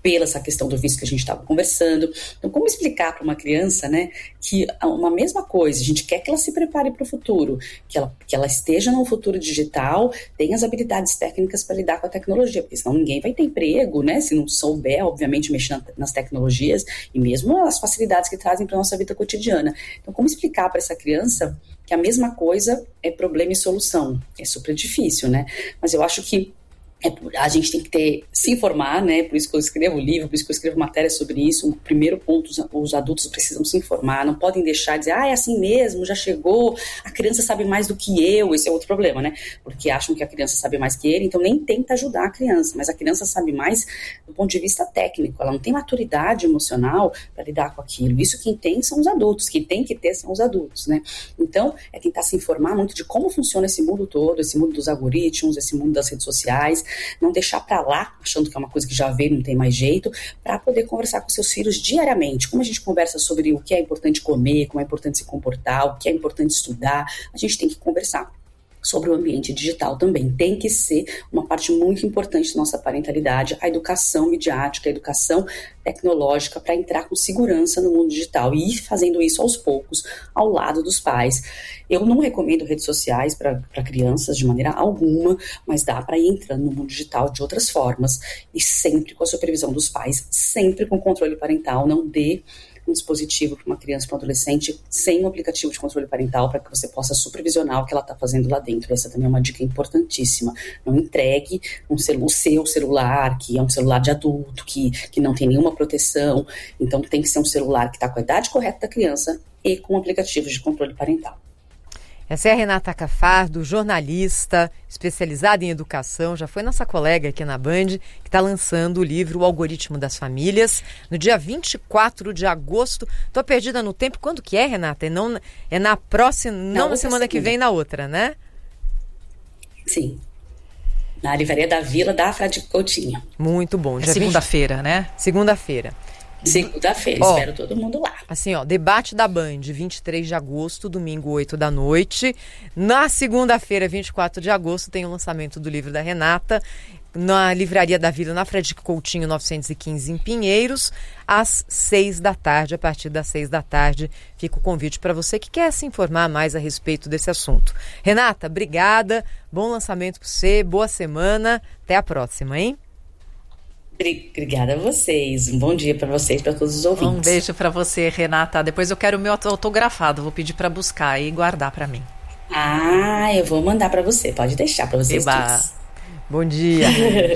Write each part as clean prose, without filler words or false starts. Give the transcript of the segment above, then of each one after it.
pela essa questão do vício que a gente estava conversando. Então, como explicar para uma criança, né, que uma mesma coisa, a gente quer que ela se prepare para o futuro, que ela esteja no futuro digital, tenha as habilidades técnicas para lidar com a tecnologia, porque senão ninguém vai ter emprego, né, se não souber, obviamente, mexer nas tecnologias e mesmo as facilidades que trazem para a nossa vida cotidiana. Então, como explicar para essa criança que a mesma coisa é problema e solução? É super difícil, né? Mas eu acho que a gente tem que se informar, né? Por isso que eu escrevo livro, por isso que eu escrevo matéria sobre isso. O primeiro ponto, os adultos precisam se informar, não podem deixar de dizer, é assim mesmo, já chegou, a criança sabe mais do que eu. Esse é outro problema, né? Porque acham que a criança sabe mais que ele, então nem tenta ajudar a criança, mas a criança sabe mais do ponto de vista técnico, ela não tem maturidade emocional para lidar com aquilo. Isso quem tem são os adultos, quem tem que ter são os adultos, né? Então, é tentar se informar muito de como funciona esse mundo todo, esse mundo dos algoritmos, esse mundo das redes sociais, não deixar para lá, achando que é uma coisa que já veio, não tem mais jeito, para poder conversar com seus filhos diariamente. Como a gente conversa sobre o que é importante comer, como é importante se comportar, o que é importante estudar, a gente tem que conversar sobre o ambiente digital também. Tem que ser uma parte muito importante da nossa parentalidade, a educação midiática, a educação tecnológica para entrar com segurança no mundo digital e ir fazendo isso aos poucos, ao lado dos pais. Eu não recomendo redes sociais para crianças de maneira alguma, mas dá para ir entrando no mundo digital de outras formas e sempre com a supervisão dos pais, sempre com controle parental. Não dê um dispositivo para uma criança, para um adolescente, sem um aplicativo de controle parental, para que você possa supervisionar o que ela está fazendo lá dentro. Essa também é uma dica importantíssima. Não entregue o seu celular, que é um celular de adulto, que não tem nenhuma proteção. Então tem que ser um celular que está com a idade correta da criança e com aplicativos de controle parental. Essa é a Renata Cafardo, jornalista, especializada em educação, já foi nossa colega aqui na Band, que está lançando o livro O Algoritmo das Famílias, no dia 24 de agosto. Estou perdida no tempo. Quando que é, Renata? É na próxima, não na semana que vem, na outra, né? Sim. Na Livraria da Vila, da Fradique Coutinho. Muito bom. É segunda-feira, né? Segunda-feira. Segunda-feira, espero todo mundo lá. Assim, debate da Band, 23 de agosto, domingo, 8 da noite. Na segunda-feira, 24 de agosto, tem o lançamento do livro da Renata, na Livraria da Vila, na Fradique Coutinho, 915, em Pinheiros, às 6 da tarde. A partir das 6 da tarde, fica o convite para você que quer se informar mais a respeito desse assunto. Renata, obrigada, bom lançamento para você, boa semana, até a próxima, hein? Obrigada a vocês. Um bom dia para vocês, para todos os ouvintes. Um beijo para você, Renata. Depois eu quero o meu autografado. Vou pedir para buscar e guardar para mim. Eu vou mandar para você. Pode deixar para vocês todos. Bom dia.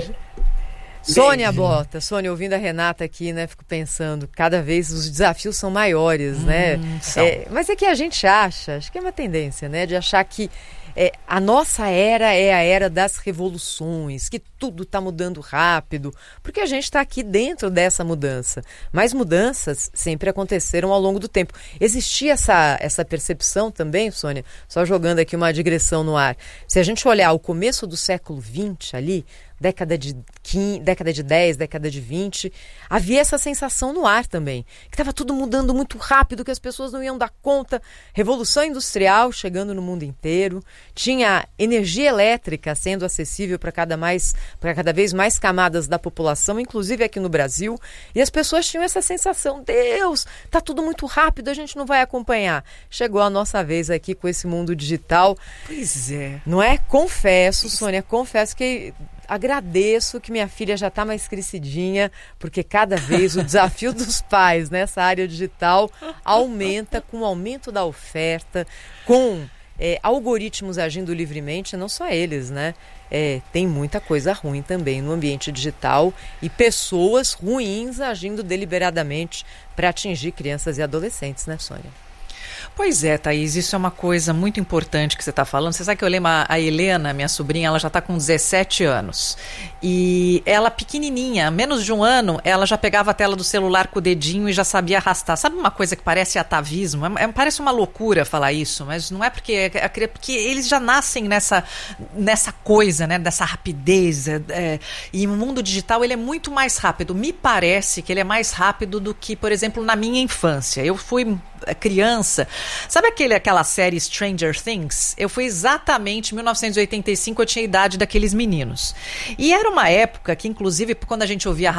Sônia Bota. Sônia, ouvindo a Renata aqui, né? Fico pensando, cada vez os desafios são maiores, né? Mas é que a gente acho que é uma tendência, né? De achar que a nossa era é a era das revoluções, que tudo está mudando rápido, porque a gente está aqui dentro dessa mudança. Mas mudanças sempre aconteceram ao longo do tempo. Existia essa percepção também, Sônia? Só jogando aqui uma digressão no ar. Se a gente olhar o começo do século XX ali, década de 10, década de 20, havia essa sensação no ar também, que estava tudo mudando muito rápido, que as pessoas não iam dar conta. Revolução industrial chegando no mundo inteiro, tinha energia elétrica sendo acessível para cada vez mais camadas da população, inclusive aqui no Brasil, e as pessoas tinham essa sensação, Deus, está tudo muito rápido, a gente não vai acompanhar. Chegou a nossa vez aqui com esse mundo digital. Pois é. Não é? Confesso, Sônia, que agradeço que minha filha já está mais crescidinha, porque cada vez o desafio dos pais nessa área digital aumenta com o aumento da oferta, com algoritmos agindo livremente, não só eles, né? Tem muita coisa ruim também no ambiente digital e pessoas ruins agindo deliberadamente para atingir crianças e adolescentes, né, Sônia? Pois é, Thaís, isso é uma coisa muito importante que você está falando. Você sabe que eu lembro a Helena, minha sobrinha, ela já está com 17 anos. E ela pequenininha, menos de um ano, ela já pegava a tela do celular com o dedinho e já sabia arrastar. Sabe uma coisa que parece atavismo? Parece uma loucura falar isso, mas não é porque eles já nascem nessa coisa, né, dessa rapidez. E o mundo digital, ele é muito mais rápido. Me parece que ele é mais rápido do que, por exemplo, na minha infância. Eu fui criança. Sabe aquela série Stranger Things? Eu fui exatamente em 1985, eu tinha a idade daqueles meninos. E era uma época que, inclusive, quando a gente ouvia